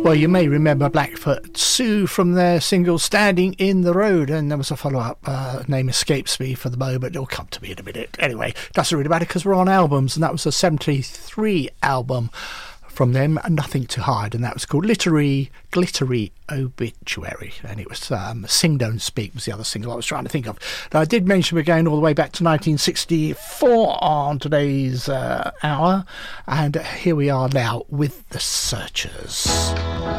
Well, you may remember Blackfoot Sue from their single Standing in the Road, and there was a follow-up, name escapes me for the moment, it'll come to me in a minute. Anyway, doesn't really matter because we're on albums, and that was a 73 album from them, Nothing to Hide, and that was called Glittery Obituary, and it was Sing Don't Speak was the other single I was trying to think of. Now, I did mention we're going all the way back to 1964 on today's hour, and here we are now with The Searchers.